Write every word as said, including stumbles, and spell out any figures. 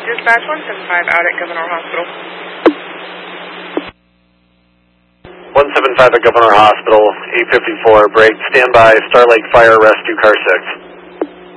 Dispatch one seven five out at Governor Hospital. one seven five at Governor Hospital, eight fifty-four, break, standby, Star Lake Fire Rescue Car six.